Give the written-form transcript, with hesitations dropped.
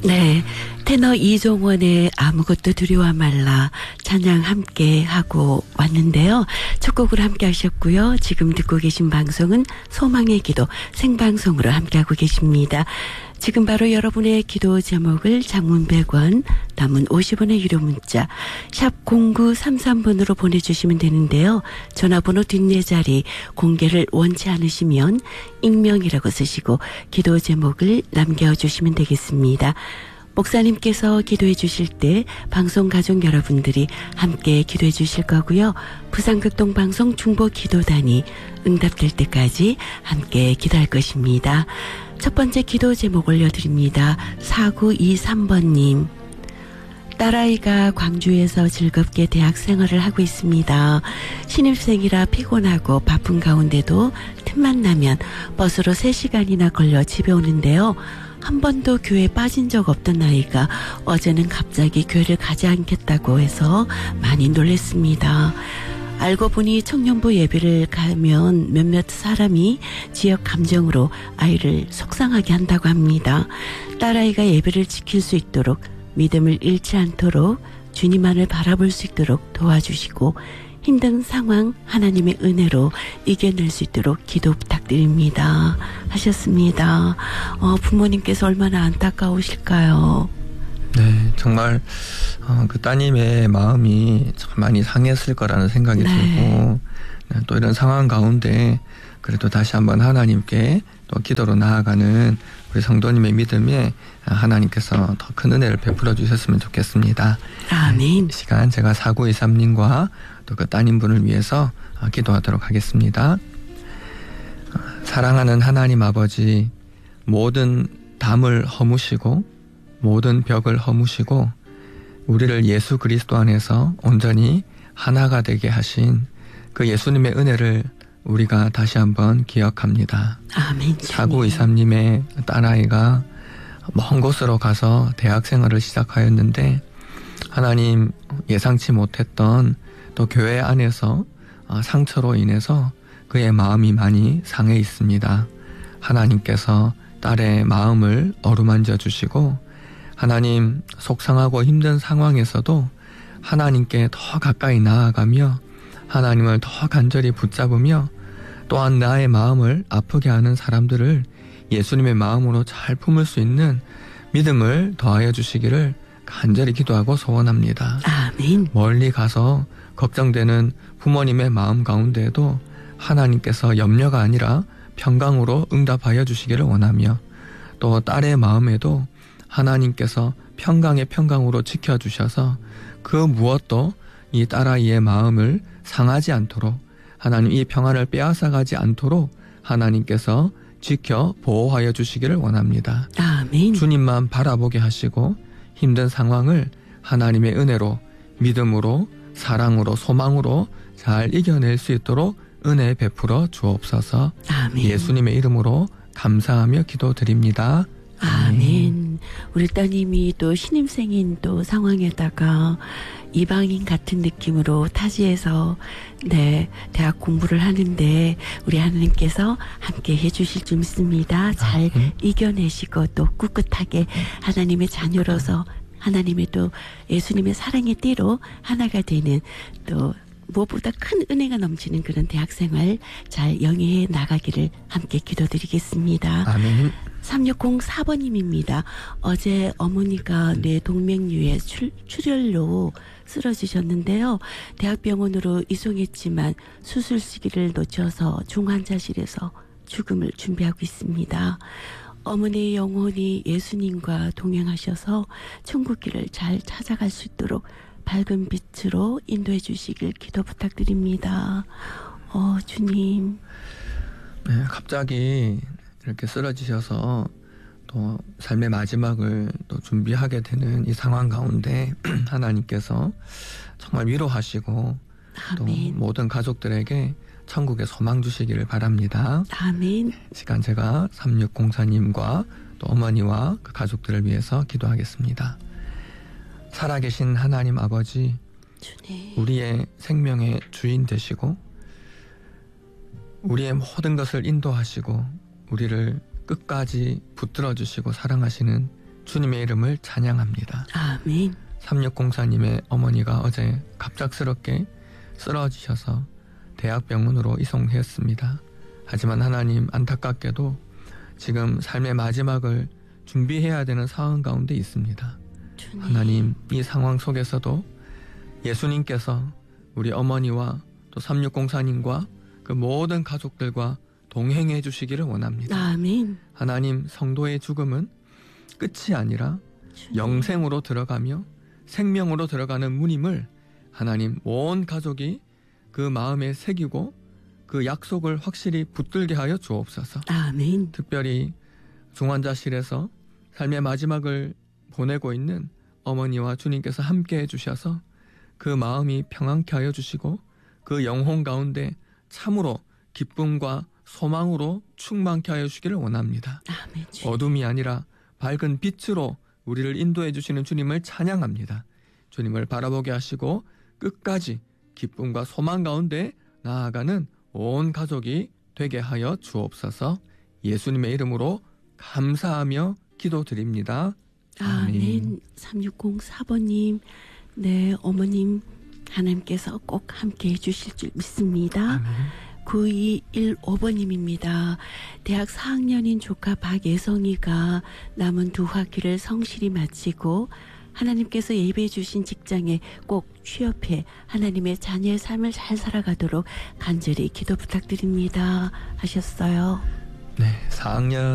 네, 테너 이종원의 아무것도 두려워 말라 찬양 함께 하고 왔는데요. 첫 곡으로 함께 하셨고요. 지금 듣고 계신 방송은 소망의 기도 생방송으로 함께하고 계십니다. 지금 바로 여러분의 기도 제목을 장문 100원, 단문 50원의 유료 문자 샵 0933번으로 보내주시면 되는데요. 전화번호 뒷내자리 공개를 원치 않으시면 익명이라고 쓰시고 기도 제목을 남겨주시면 되겠습니다. 목사님께서 기도해 주실 때 방송 가족 여러분들이 함께 기도해 주실 거고요. 부산극동방송 중보기도단이 응답될 때까지 함께 기도할 것입니다. 첫 번째 기도 제목 올려드립니다. 4923번님. 딸아이가 광주에서 즐겁게 대학 생활을 하고 있습니다. 신입생이라 피곤하고 바쁜 가운데도 틈만 나면 버스로 3시간이나 걸려 집에 오는데요. 한 번도 교회에 빠진 적 없던 아이가 어제는 갑자기 교회를 가지 않겠다고 해서 많이 놀랐습니다. 알고 보니 청년부 예배를 가면 몇몇 사람이 지역 감정으로 아이를 속상하게 한다고 합니다. 딸아이가 예배를 지킬 수 있도록 믿음을 잃지 않도록 주님만을 바라볼 수 있도록 도와주시고 힘든 상황 하나님의 은혜로 이겨낼 수 있도록 기도 부탁드립니다. 하셨습니다. 부모님께서 얼마나 안타까우실까요? 네, 정말 그 따님의 마음이 참 많이 상했을 거라는 생각이 들고 또 이런 상황 가운데 그래도 다시 한번 하나님께 또 기도로 나아가는 우리 성도님의 믿음에 하나님께서 더 큰 은혜를 베풀어 주셨으면 좋겠습니다. 아멘. 이 시간 제가 4923님과 또 그 따님분을 위해서 기도하도록 하겠습니다. 사랑하는 하나님 아버지, 모든 담을 허무시고 모든 벽을 허무시고 우리를 예수 그리스도 안에서 온전히 하나가 되게 하신 그 예수님의 은혜를 우리가 다시 한번 기억합니다. 아멘. 4923님의 딸아이가 먼 곳으로 가서 대학생활을 시작하였는데 하나님 예상치 못했던 또 교회 안에서 상처로 인해서 그의 마음이 많이 상해 있습니다. 하나님께서 딸의 마음을 어루만져 주시고 하나님 속상하고 힘든 상황에서도 하나님께 더 가까이 나아가며 하나님을 더 간절히 붙잡으며 또한 나의 마음을 아프게 하는 사람들을 예수님의 마음으로 잘 품을 수 있는 믿음을 더하여 주시기를 간절히 기도하고 소원합니다. 아멘. 멀리 가서 걱정되는 부모님의 마음 가운데에도 하나님께서 염려가 아니라 평강으로 응답하여 주시기를 원하며 또 딸의 마음에도 하나님께서 평강의 평강으로 지켜주셔서 그 무엇도 이 딸아이의 마음을 상하지 않도록 하나님 이 평안을 빼앗아가지 않도록 하나님께서 지켜 보호하여 주시기를 원합니다. 아멘. 주님만 바라보게 하시고 힘든 상황을 하나님의 은혜로 믿음으로 사랑으로 소망으로 잘 이겨낼 수 있도록 은혜 베풀어 주옵소서. 아멘. 예수님의 이름으로 감사하며 기도드립니다. 아멘. 우리 따님이 또 신입생인 또 상황에다가 이방인 같은 느낌으로 타지에서 대학 공부를 하는데 우리 하나님께서 함께 해주실 줄 믿습니다. 잘 이겨내시고 또 꿋꿋하게 하나님의 자녀로서 하나님의 또 예수님의 사랑의 띠로 하나가 되는 또 무엇보다 큰 은혜가 넘치는 그런 대학생활 잘 영위해 나가기를 함께 기도드리겠습니다. 아멘. 3604번님입니다. 어제 어머니가 뇌 동맥류에 출혈로 쓰러지셨는데요. 대학병원으로 이송했지만 수술 시기를 놓쳐서 중환자실에서 죽음을 준비하고 있습니다. 어머니의 영혼이 예수님과 동행하셔서 천국길을 잘 찾아갈 수 있도록 밝은 빛으로 인도해 주시길 기도 부탁드립니다. 주님. 네, 갑자기 이렇게 쓰러지셔서 또 삶의 마지막을 또 준비하게 되는 이 상황 가운데 하나님께서 정말 위로하시고 아멘. 또 모든 가족들에게 천국의 소망 주시기를 바랍니다. 아멘. 시간 제가 3604님과 또 어머니와 그 가족들을 위해서 기도하겠습니다. 살아계신 하나님 아버지, 주님. 우리의 생명의 주인 되시고 우리의 모든 것을 인도하시고 우리를 끝까지 붙들어 주시고 사랑하시는 주님의 이름을 찬양합니다. 아멘. 3604님의 어머니가 어제 갑작스럽게 쓰러지셔서 대학병원으로 이송되었습니다. 하지만 하나님, 안타깝게도 지금 삶의 마지막을 준비해야 되는 상황 가운데 있습니다. 주님. 하나님, 이 상황 속에서도 예수님께서 우리 어머니와 또 3604님과 그 모든 가족들과 동행해 주시기를 원합니다. 아멘. 하나님, 성도의 죽음은 끝이 아니라 주님. 영생으로 들어가며 생명으로 들어가는 문임을 하나님, 온 가족이 그 마음에 새기고 그 약속을 확실히 붙들게 하여 주옵소서. 아멘. 특별히 중환자실에서 삶의 마지막을 보내고 있는 어머니와 주님께서 함께 해주셔서 그 마음이 평안케 하여 주시고 그 영혼 가운데 참으로 기쁨과 소망으로 충만케 하여 주시기를 원합니다. 아멘. 주님. 어둠이 아니라 밝은 빛으로 우리를 인도해 주시는 주님을 찬양합니다. 주님을 바라보게 하시고 끝까지 기쁨과 소망 가운데 나아가는 온 가족이 되게 하여 주옵소서. 예수님의 이름으로 감사하며 기도드립니다. 아멘. 3604번님, 네, 어머님 하나님께서 꼭 함께 해주실 줄 믿습니다. 아멘. 9215번님입니다. 대학 4학년인 조카 박예성이가 남은 2학기를 성실히 마치고 하나님께서 예배해 주신 직장에 꼭 취업해 하나님의 자녀의 삶을 잘 살아가도록 간절히 기도 부탁드립니다 하셨어요. 네, 4학년